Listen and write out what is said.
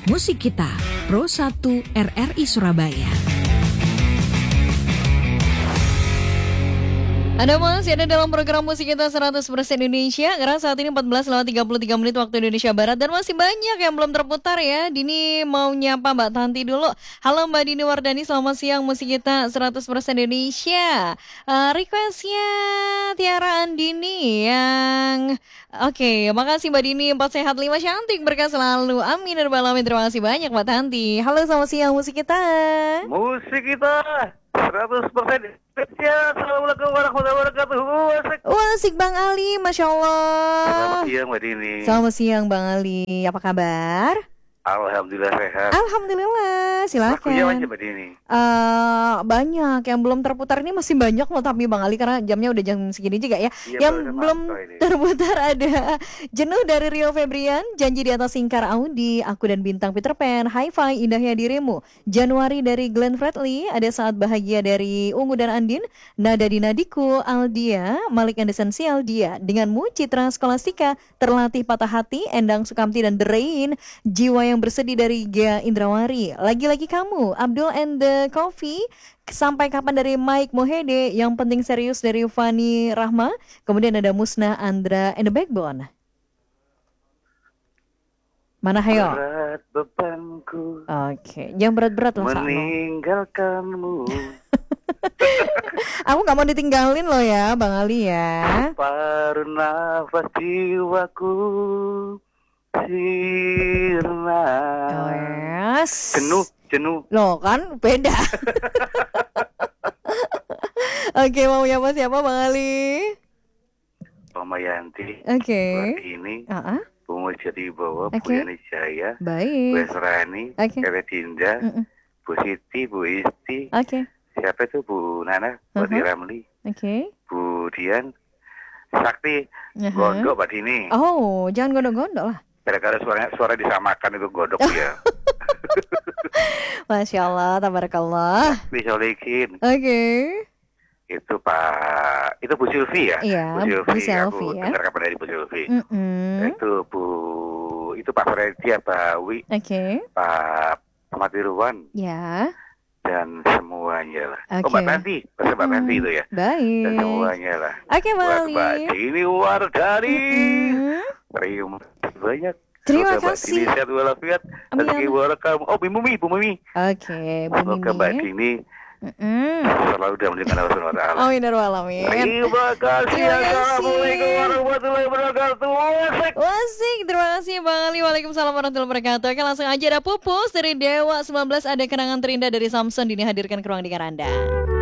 Musik Kita, Pro 1 RRI Surabaya. Anda masih ada dalam program Musik Kita 100% Indonesia. Karena saat ini 14:33 waktu Indonesia Barat. Dan masih banyak yang belum terputar ya. Dini mau nyapa Mbak Tanti dulu. Halo Mbak Dini Wardani, selamat siang. Musik Kita 100% Indonesia. Requestnya Tiara Andini yang... Oke, makasih Mbak Dini. 4 sehat 5 cantik berkah selalu. Amin ya rabbal alamin. Terima kasih banyak Mbak Tanti. Halo, selamat siang Musik Kita. Musik Kita 100% Indonesia. Assalamualaikum warahmatullahi wabarakatuh. Asik Bang Ali, Masya Allah. Selamat siang Mbak Dini. Selamat siang Bang Ali, apa kabar? Alhamdulillah sehat. Alhamdulillah, silakan. Lagunya aja Mbak Dini. Banyak yang belum terputar ini, masih banyak loh tapi Bang Ali, karena jamnya udah jam segini juga ya. Iya, Yang belum terputar ada Jenuh dari Rio Febrian, Janji di atas Singkar Audi, Aku dan Bintang Peter Pan, Hi-Fi Indahnya Dirimu, Januari dari Glenn Fredly, ada Saat Bahagia dari Ungu dan Andin, Nada di Nadiku, Aldia, Malik and Essential, Dia, Denganmu, Citra Skolastika, Terlatih Patah Hati, Endang Sukamti dan The Rain, Jiwa yang Bersedih dari Gia Indrawari, Lagi-lagi Kamu, Abdul and the Coffee, Sampai Kapan dari Mike Mohede, Yang Penting Serius dari Fani Rahma, kemudian ada Musnah Andra and the Backbone. Mana hayo? Berat bebanku. Oke, jangan berat-berat lah meninggalkanmu. Aku gak mau ditinggalin loh ya Bang Ali ya. Paruh nafas jiwaku sirna. Oh yes. Jenuh. Loh kan beda. Oke, mau nyapa siapa Bang Ali? Mama Yanti. Oke. Buat ini Bu Mujadi Bawa, Bu Yani Jaya, Bu Esrani, Kewe Dinda, Bu Siti, Bu Isti. Siapa itu Bu Nana, Bu Ramli, Bu Dian, Sakti, Gondok Mbak Dini. Oh, jangan gondok-gondok lah. Gara-gara suara disamakan itu godok ya. Masya Allah, tabarakallah. Bisa likin. Itu Bu Sylvie ya. Iya, Bu Sylvie. Aku dengar kabar dari Bu Sylvie. Itu Pak Freddy, Pak Wi, Pak Matiruan. Ya. Dan semuanya lah. Mbak Tanti, Mbak Tanti itu ya. Baik. Dan semuanya lah. Mbak Dini Wardani. Terima kasih banyak. Terima kasih. Sehat walafiat. Rezeki barokah. Oh, Bu Mumi. Bu Mimi. Semoga Mbak Dini selalu dalam lindungan Allah Subhanahu wa taala. Amin ya rabbal alamin. Terima kasih. Assalamualaikum warahmatullahi wabarakatuh. Wasik. Terima kasih Bang Ali. Waalaikumsalam warahmatullahi wabarakatuh. Oke, langsung aja ada Pupus dari Dewa 19, ada kenangan terindah dari Samson. Dini hadirkan ke ruang dengar Anda.